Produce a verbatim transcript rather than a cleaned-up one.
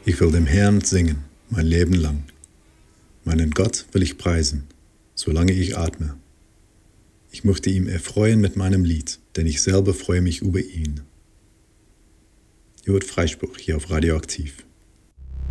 Ich will dem Herrn singen, mein Leben lang. Meinen Gott will ich preisen, solange ich atme. Ich möchte ihm erfreuen mit meinem Lied, denn ich selber freue mich über ihn. Ihr hört Freispruch hier auf Radioaktiv.